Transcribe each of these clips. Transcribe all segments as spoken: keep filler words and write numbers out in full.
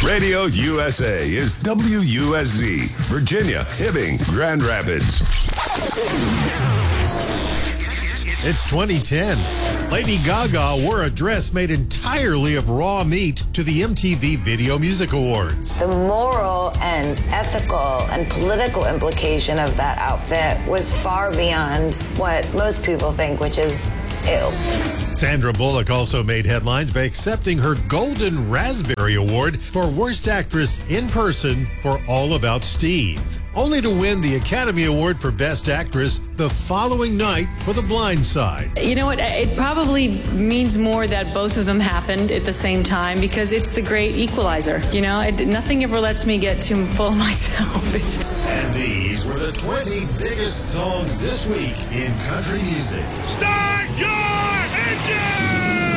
Radio U S A is W U S Z, Virginia, Hibbing, Grand Rapids. It's twenty ten. Lady Gaga wore a dress made entirely of raw meat to the M T V Video Music Awards. The moral and ethical and political implication of that outfit was far beyond what most people think, which is ew. Sandra Bullock also made headlines by accepting her Golden Raspberry Award for Worst Actress in Person for All About Steve, only to win the Academy Award for Best Actress the following night for The Blind Side. You know what? It probably means more that both of them happened at the same time because it's the great equalizer. You know, it, nothing ever lets me get too full of myself. And these were the twenty biggest songs this week in country music. Start your engine!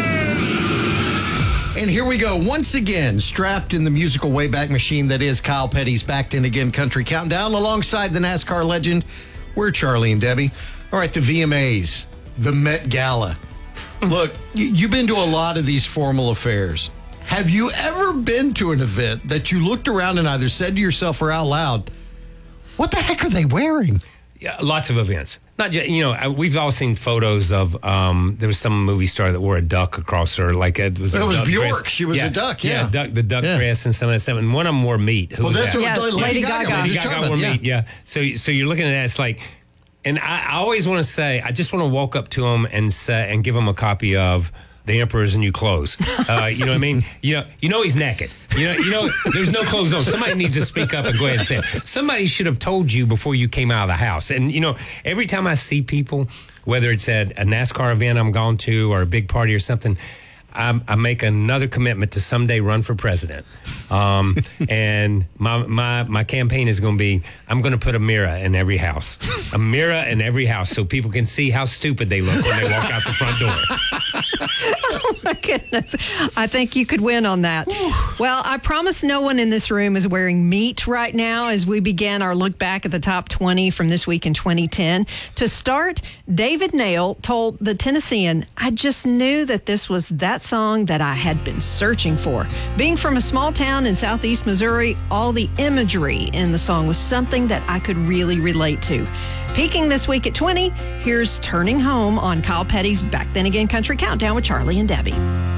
And here we go, once again, strapped in the musical Wayback Machine that is Kyle Petty's Back Then Again Country Countdown, alongside the NASCAR legend. We're Charlie and Debbie. All right, the V M As, the Met Gala. Look, you, you've been to a lot of these formal affairs. Have you ever been to an event that you looked around and either said to yourself or out loud, what the heck are they wearing? Yeah, lots of events. Not just, you know, we've all seen photos of, um, there was some movie star that wore a duck across her, like it was a That was duck Bjork. dress. She was yeah, a duck, yeah. Yeah, duck, the duck Yeah. dress and some of that stuff. And one of them wore meat. Who Well, was that's that? what Yeah, Lady, Lady Gaga. Gaga. we Lady just talked Gaga about, wore yeah. meat, yeah. So, so you're looking at that, it's like, and I, I always want to say, I just want to walk up to them and say, and give them a copy of The Emperor's New Clothes. Uh, you know what I mean? You know, you know he's naked. You know, you know, there's no clothes on. Somebody needs to speak up and go ahead and say it. Somebody should have told you before you came out of the house. And, you know, every time I see people, whether it's at a NASCAR event I'm gone to or a big party or something, I, I make another commitment to someday run for president. Um, and my, my, my campaign is going to be, I'm going to put a mirror in every house. A mirror in every house so people can see how stupid they look when they walk out the front door. Oh, my goodness. I think you could win on that. Well, I promise no one in this room is wearing meat right now as we begin our look back at the top twenty from this week in twenty ten. To start, David Nail told the Tennessean, I just knew that this was that song that I had been searching for. Being from a small town in southeast Missouri, all the imagery in the song was something that I could really relate to. Peaking this week at twenty, here's Turning Home on Kyle Petty's Back Then Again Country Countdown with Charlie and Debbie.